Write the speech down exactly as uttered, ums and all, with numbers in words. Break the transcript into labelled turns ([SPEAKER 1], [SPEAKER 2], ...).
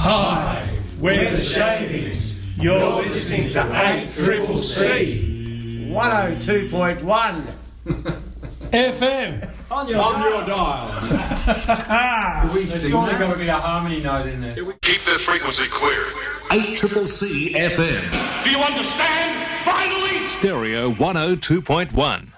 [SPEAKER 1] Hi, we're the Shavings. You're listening to eight Triple C.
[SPEAKER 2] one oh two point one
[SPEAKER 1] F M.
[SPEAKER 3] On your
[SPEAKER 4] On
[SPEAKER 3] dial.
[SPEAKER 4] your dial.
[SPEAKER 3] Can we There's surely got to be a harmony note in this.
[SPEAKER 5] Keep the frequency clear.
[SPEAKER 6] eight Triple C F M.
[SPEAKER 5] Do you understand? Finally!
[SPEAKER 6] Stereo one oh two point one.